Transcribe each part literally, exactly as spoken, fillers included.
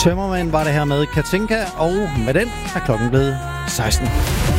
Tømmermænd var det her med Katinka, og med den er klokken blevet seksten.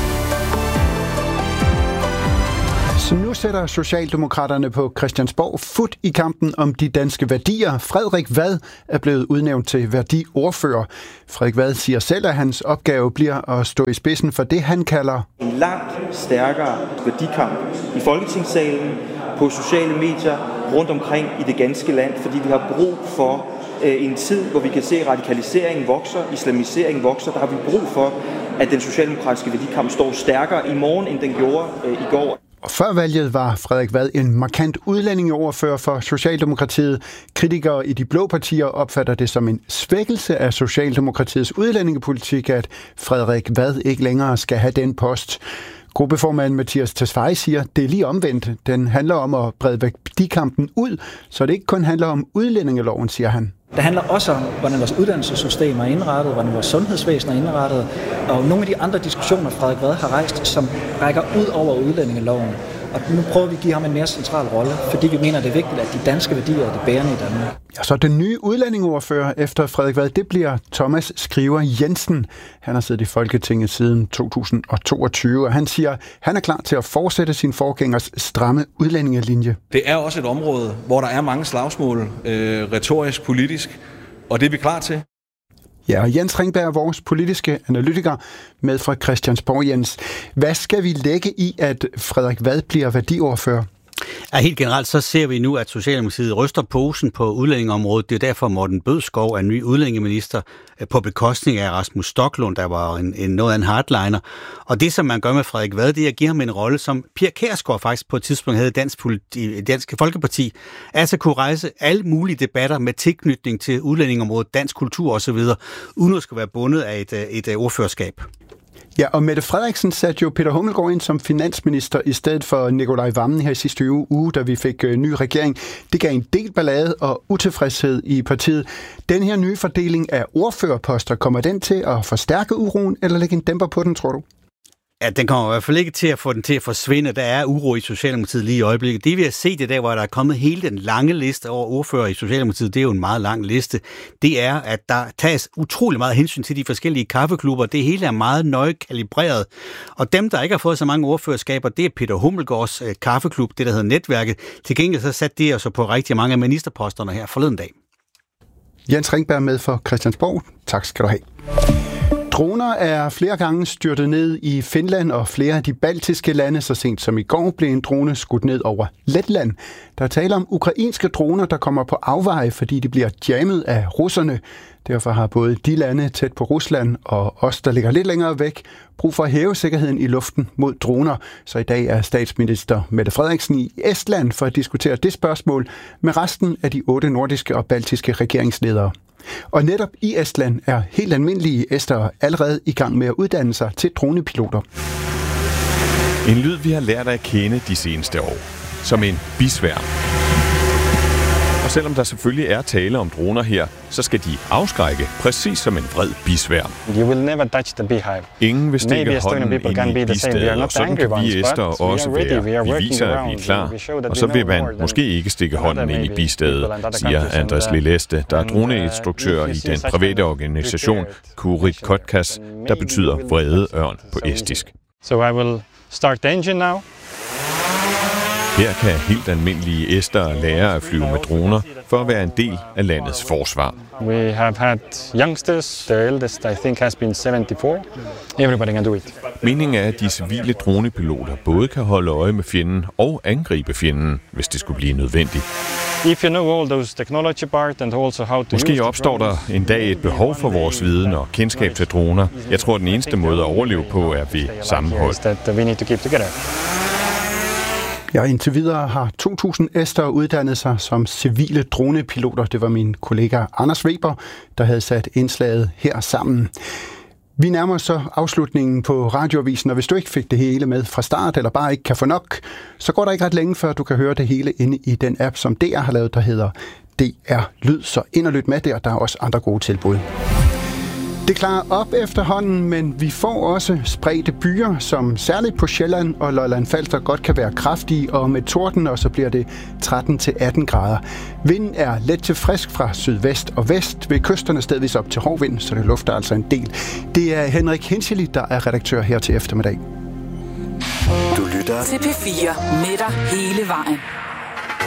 Så nu sætter Socialdemokraterne på Christiansborg fut i kampen om de danske værdier. Frederik Vad er blevet udnævnt til værdiordfører. Frederik Vad siger selv, at hans opgave bliver at stå i spidsen for det, han kalder en langt stærkere værdikamp i Folketingssalen, på sociale medier, rundt omkring i det ganske land, fordi vi har brug for øh, en tid, hvor vi kan se, at radikaliseringen vokser, islamiseringen vokser. Der har vi brug for, at den socialdemokratiske værdikamp står stærkere i morgen, end den gjorde øh, i går. Og før valget var Frederik Vad en markant udlændingeordfører for Socialdemokratiet. Kritikere i de blå partier opfatter det som en svækkelse af Socialdemokratiets udlændingepolitik, at Frederik Vad ikke længere skal have den post. Gruppeformand Mathias Tesfaye siger, det er lige omvendt. Den handler om at brede værdikampen ud, så det ikke kun handler om udlændingeloven, siger han. Det handler også om, hvordan vores uddannelsessystem er indrettet, hvordan vores sundhedsvæsen er indrettet, og nogle af de andre diskussioner, Frederik Vad har rejst, som rækker ud over udlændingeloven. Og nu prøver vi at give ham en mere central rolle, fordi vi mener, det er vigtigt, at de danske værdier er det bærende i Danmark. Ja, så den nye udlændingeordfører efter Frederik Vad, det bliver Thomas Skriver Jensen. Han har siddet i Folketinget siden to tusind og toogtyve, og han siger, at han er klar til at fortsætte sin forgængers stramme udlændingelinje. Det er også et område, hvor der er mange slagsmål, øh, retorisk, politisk, og det er vi klar til. Ja, og Jens Ringberg, vores politiske analytiker, med fra Christiansborg. Jens, hvad skal vi lægge i, at Frederik Vad bliver værdiordfører? Ja, helt generelt så ser vi nu, at Socialdemokratiet ryster posen på udlændingeområdet. Det er derfor, Morten Bødskov er ny udlændingeminister på bekostning af Rasmus Stoklund, der var en, en noget af en hardliner. Og det, som man gør med Frederik Vad, det er at give ham en rolle, som Pia Kjærsgaard faktisk på et tidspunkt havde i Dansk, politi, Dansk Folkeparti. Altså kunne rejse alle mulige debatter med tilknytning til udlændingeområdet, dansk kultur osv., uden at skulle være bundet af et, et, et ordførerskab. Ja, og Mette Frederiksen satte jo Peter Hummelgaard ind som finansminister i stedet for Nikolaj Wammen her sidste uge, da vi fik øh, ny regering. Det gav en del ballade og utilfredshed i partiet. Den her nye fordeling af ordførerposter, kommer den til at forstærke uroen, eller lægge en dæmper på den, tror du? Ja, den kommer i hvert fald ikke til at få den til at forsvinde. Der er uro i Socialdemokratiet lige i øjeblikket. Det vi har set i dag, hvor der er kommet hele den lange liste over ordfører i Socialdemokratiet, det er jo en meget lang liste, det er, at der tages utrolig meget hensyn til de forskellige kaffeklubber. Det hele er meget nøje kalibreret. Og dem, der ikke har fået så mange ordførerskaber, det er Peter Hummelgaards øh, kaffeklub, det der hedder Netværket. Til gengæld så satte det altså på rigtig mange af ministerposterne her forleden dag. Jens Ringberg med for Christiansborg. Tak skal du have. Droner er flere gange styrtet ned i Finland og flere af de baltiske lande. Så sent som i går blev en drone skudt ned over Letland. Der er tale om ukrainske droner, der kommer på afveje, fordi de bliver jammet af russerne. Derfor har både de lande tæt på Rusland og os, der ligger lidt længere væk, brug for at hæve sikkerheden i luften mod droner. Så i dag er statsminister Mette Frederiksen i Estland for at diskutere det spørgsmål med resten af de otte nordiske og baltiske regeringsledere. Og netop i Estland er helt almindelige estere allerede i gang med at uddanne sig til dronepiloter. En lyd, vi har lært at kende de seneste år. Som en bisværm. Og selvom der selvfølgelig er tale om droner her, så skal de afskrække, præcis som en vred bisværm. You will never touch the beehive. Ingen vil stikke hånden ind i bistadet, og sådan kan vi ester også være. Vi viser, at vi er klar, og så vil man måske ikke stikke hånden ind i bistadet, siger Andres Lilleste, der er droneinstruktør i den private organisation Kurit Kotkas, der betyder vrede ørn på estisk. So I will start the engine now. Her kan helt almindelige estere lære at flyve med droner for at være en del af landets forsvar. We have had youngsters. The eldest, I think, has been seventy-four. Everybody can do it. Meningen er, at de civile dronepiloter både kan holde øje med fjenden og angribe fjenden, hvis det skulle blive nødvendigt. If you know all those technology part and also how to Måske opstår der en dag et behov for vores viden og kendskab til droner. Jeg tror, den eneste måde at overleve på er ved sammenhold. Ja, indtil videre har to tusind estere uddannet sig som civile dronepiloter. Det var min kollega Anders Weber, der havde sat indslaget her sammen. Vi nærmer så afslutningen på Radioavisen, og hvis du ikke fik det hele med fra start, eller bare ikke kan få nok, så går der ikke ret længe, før du kan høre det hele inde i den app, som D R har lavet, der hedder D R Lyd. Så ind og lyt med der, der er også andre gode tilbud. Det klarer op efterhånden, men vi får også spredte byer, som særligt på Sjælland og Lolland-Falster godt kan være kraftige, og med torden, og så bliver det tretten til atten grader. Vinden er let til frisk fra sydvest og vest, ved kysterne stedvis op til hård vind, så det lufter altså en del. Det er Henrik Hinchely, der er redaktør her til eftermiddag. Du lytter til P fire med dig hele vejen.